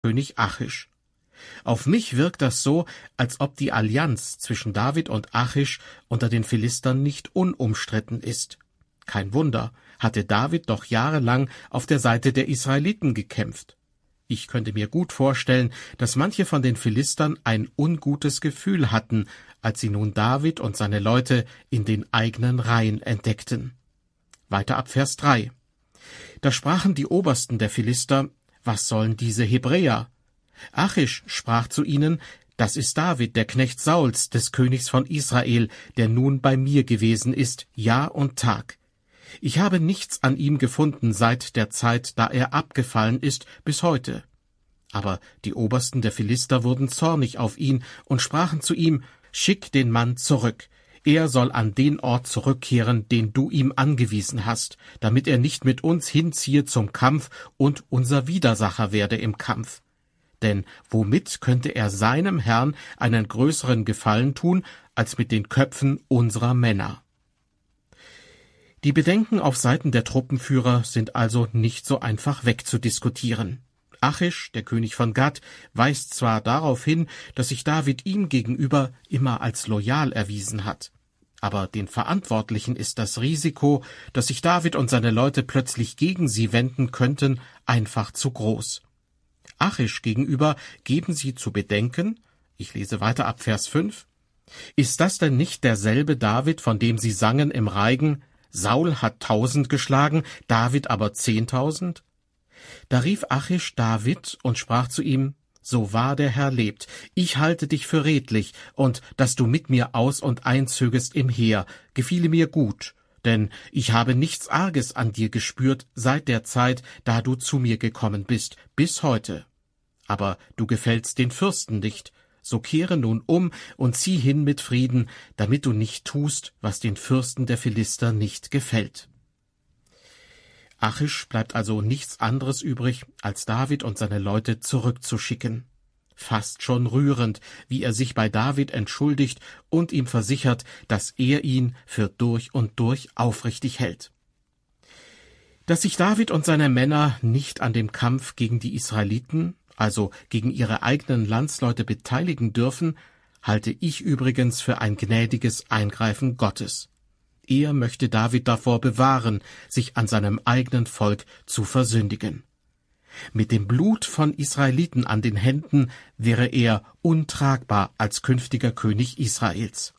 König Achisch. Auf mich wirkt das so, als ob die Allianz zwischen David und Achisch unter den Philistern nicht unumstritten ist. Kein Wunder, hatte David doch jahrelang auf der Seite der Israeliten gekämpft. Ich könnte mir gut vorstellen, dass manche von den Philistern ein ungutes Gefühl hatten, als sie nun David und seine Leute in den eigenen Reihen entdeckten. Weiter ab Vers 3. Da sprachen die Obersten der Philister: Was sollen diese Hebräer? Achisch sprach zu ihnen: Das ist David, der Knecht Sauls, des Königs von Israel, der nun bei mir gewesen ist, Jahr und Tag. Ich habe nichts an ihm gefunden seit der Zeit, da er abgefallen ist, bis heute. Aber die Obersten der Philister wurden zornig auf ihn und sprachen zu ihm: Schick den Mann zurück. Er soll an den Ort zurückkehren, den du ihm angewiesen hast, damit er nicht mit uns hinziehe zum Kampf und unser Widersacher werde im Kampf. Denn womit könnte er seinem Herrn einen größeren Gefallen tun, als mit den Köpfen unserer Männer? Die Bedenken auf Seiten der Truppenführer sind also nicht so einfach wegzudiskutieren. Achisch, der König von Gad, weist zwar darauf hin, dass sich David ihm gegenüber immer als loyal erwiesen hat. Aber den Verantwortlichen ist das Risiko, dass sich David und seine Leute plötzlich gegen sie wenden könnten, einfach zu groß. Achisch gegenüber geben sie zu bedenken, ich lese weiter ab Vers 5, ist das denn nicht derselbe David, von dem sie sangen im Reigen: Saul hat 1000 geschlagen, David aber 10.000? Da rief Achisch David und sprach zu ihm: So wahr der Herr lebt, ich halte dich für redlich, und dass du mit mir aus- und einzögest im Heer, gefiele mir gut, denn ich habe nichts Arges an dir gespürt seit der Zeit, da du zu mir gekommen bist, bis heute. Aber du gefällst den Fürsten nicht, so kehre nun um und zieh hin mit Frieden, damit du nicht tust, was den Fürsten der Philister nicht gefällt. Achisch bleibt also nichts anderes übrig, als David und seine Leute zurückzuschicken. Fast schon rührend, wie er sich bei David entschuldigt und ihm versichert, dass er ihn für durch und durch aufrichtig hält. Dass sich David und seine Männer nicht an dem Kampf gegen die Israeliten, also gegen ihre eigenen Landsleute, beteiligen dürfen, halte ich übrigens für ein gnädiges Eingreifen Gottes. Er möchte David davor bewahren, sich an seinem eigenen Volk zu versündigen. Mit dem Blut von Israeliten an den Händen wäre er untragbar als künftiger König Israels.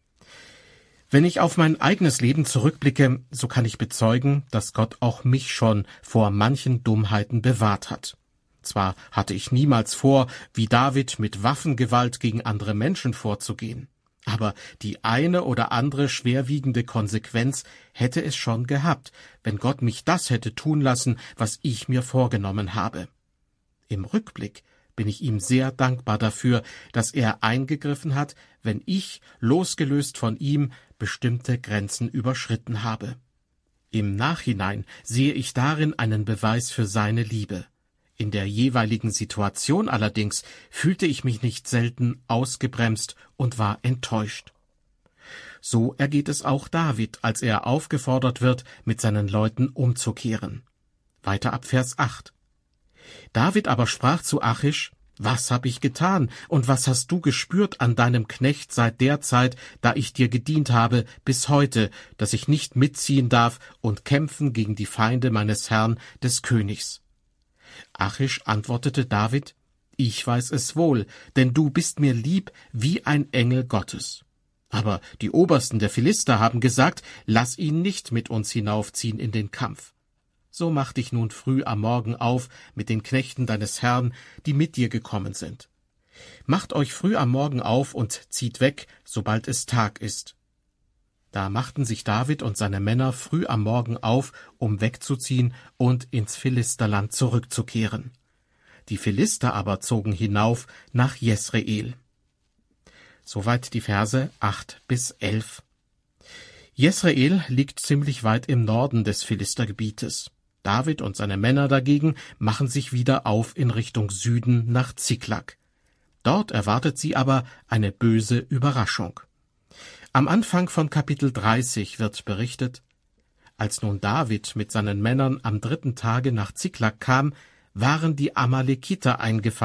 Wenn ich auf mein eigenes Leben zurückblicke, so kann ich bezeugen, dass Gott auch mich schon vor manchen Dummheiten bewahrt hat. Zwar hatte ich niemals vor, wie David mit Waffengewalt gegen andere Menschen vorzugehen, aber die eine oder andere schwerwiegende Konsequenz hätte es schon gehabt, wenn Gott mich das hätte tun lassen, was ich mir vorgenommen habe. Im Rückblick bin ich ihm sehr dankbar dafür, dass er eingegriffen hat, wenn ich, losgelöst von ihm, bestimmte Grenzen überschritten habe. Im Nachhinein sehe ich darin einen Beweis für seine Liebe. In der jeweiligen Situation allerdings fühlte ich mich nicht selten ausgebremst und war enttäuscht. So ergeht es auch David, als er aufgefordert wird, mit seinen Leuten umzukehren. Weiter ab Vers 8. David aber sprach zu Achisch: Was hab ich getan, und was hast du gespürt an deinem Knecht seit der Zeit, da ich dir gedient habe, bis heute, dass ich nicht mitziehen darf und kämpfen gegen die Feinde meines Herrn, des Königs? Achisch antwortete David: Ich weiß es wohl, denn du bist mir lieb wie ein Engel Gottes. Aber die Obersten der Philister haben gesagt: Lass ihn nicht mit uns hinaufziehen in den Kampf. So mach dich nun früh am Morgen auf mit den Knechten deines Herrn, die mit dir gekommen sind. Macht euch früh am Morgen auf und zieht weg, sobald es Tag ist. Da machten sich David und seine Männer früh am Morgen auf, um wegzuziehen und ins Philisterland zurückzukehren. Die Philister aber zogen hinauf nach Jesreel. Soweit die Verse 8 bis 11. Jesreel liegt ziemlich weit im Norden des Philistergebietes. David und seine Männer dagegen machen sich wieder auf in Richtung Süden nach Ziklag. Dort erwartet sie aber eine böse Überraschung. Am Anfang von Kapitel 30 wird berichtet: Als nun David mit seinen Männern am 3. Tage nach Ziklag kam, waren die Amalekiter eingefallen,